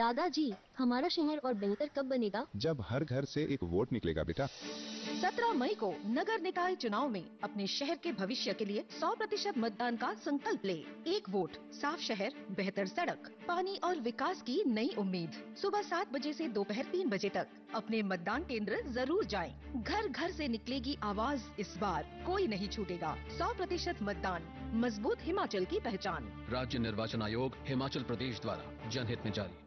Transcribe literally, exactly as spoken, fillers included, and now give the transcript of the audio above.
दादाजी, हमारा शहर और बेहतर कब बनेगा? जब हर घर से एक वोट निकलेगा बेटा। सत्रह मई को नगर निकाय चुनाव में अपने शहर के भविष्य के लिए सौ प्रतिशत मतदान का संकल्प ले। एक वोट, साफ शहर, बेहतर सड़क, पानी और विकास की नई उम्मीद। सुबह सात बजे से दोपहर तीन बजे तक अपने मतदान केंद्र जरूर जाएं। घर घर से निकलेगी आवाज इस बार, कोई नहीं छूटेगा। सौ प्रतिशत मतदान, मजबूत हिमाचल की पहचान। राज्य निर्वाचन आयोग हिमाचल प्रदेश द्वारा जनहित में जारी।